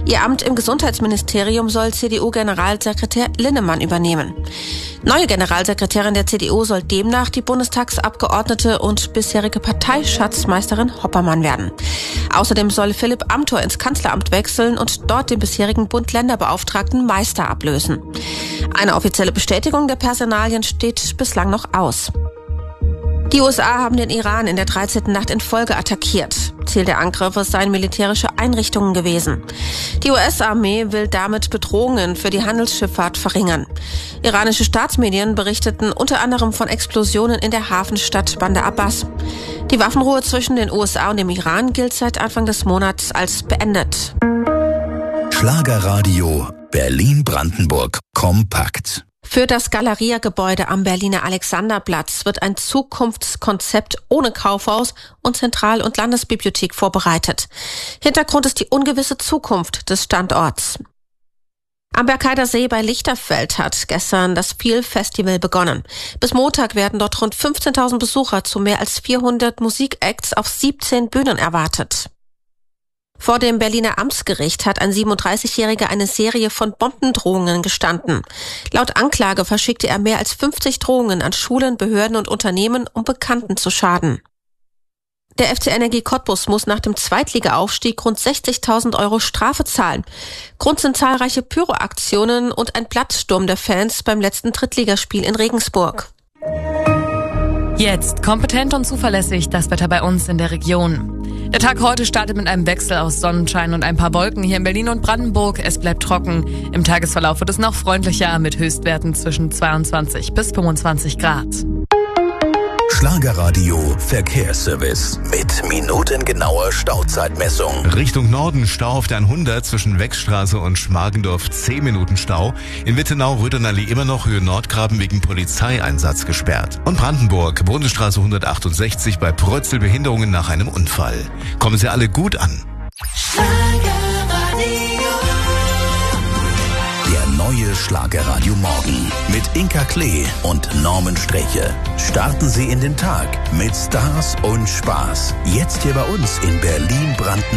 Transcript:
Ihr Amt im Gesundheitsministerium soll CDU-Generalsekretär Linnemann übernehmen. Neue Generalsekretärin der CDU soll demnach die Bundestagsabgeordnete und bisherige Parteischatzmeisterin Hoppermann werden. Außerdem soll Philipp Amthor ins Kanzleramt wechseln und dort den bisherigen Bund-Länder-Beauftragten Meister ablösen. Eine offizielle Bestätigung der Personalien steht bislang noch aus. Die USA haben den Iran in der 13. Nacht in Folge attackiert. Ziel der Angriffe seien militärische Einrichtungen gewesen. Die US-Armee will damit Bedrohungen für die Handelsschifffahrt verringern. Iranische Staatsmedien berichteten unter anderem von Explosionen in der Hafenstadt Bandar Abbas. Die Waffenruhe zwischen den USA und dem Iran gilt seit Anfang des Monats als beendet. Schlagerradio Berlin-Brandenburg kompakt. Für das Galeria-Gebäude am Berliner Alexanderplatz wird ein Zukunftskonzept ohne Kaufhaus und Zentral- und Landesbibliothek vorbereitet. Hintergrund ist die ungewisse Zukunft des Standorts. Am Bergheider See bei Lichterfeld hat gestern das Feel-Festival begonnen. Bis Montag werden dort rund 15.000 Besucher zu mehr als 400 Musikacts auf 17 Bühnen erwartet. Vor dem Berliner Amtsgericht hat ein 37-Jähriger eine Serie von Bombendrohungen gestanden. Laut Anklage verschickte er mehr als 50 Drohungen an Schulen, Behörden und Unternehmen, um Bekannten zu schaden. Der FC Energie Cottbus muss nach dem Zweitliga-Aufstieg rund 60.000 € Strafe zahlen. Grund sind zahlreiche Pyroaktionen und ein Platzsturm der Fans beim letzten Drittligaspiel in Regensburg. Jetzt kompetent und zuverlässig das Wetter bei uns in der Region. Der Tag heute startet mit einem Wechsel aus Sonnenschein und ein paar Wolken hier in Berlin und Brandenburg. Es bleibt trocken. Im Tagesverlauf wird es noch freundlicher mit Höchstwerten zwischen 22 bis 25 Grad. Schlagerradio Verkehrsservice mit minutengenauer Stauzeitmessung. Richtung Norden Stau auf der 100 zwischen Wechstraße und Schmargendorf 10 Minuten Stau. In Wittenau-Rödernallee immer noch Höhe Nordgraben wegen Polizeieinsatz gesperrt. Und Brandenburg, Bundesstraße 168 bei Prötzel Behinderungen nach einem Unfall. Kommen Sie alle gut an. Der neue Schlagerradio Morgen mit Inka Klee und Norman Streche. Starten Sie in den Tag mit Stars und Spaß. Jetzt hier bei uns in Berlin-Brandenburg.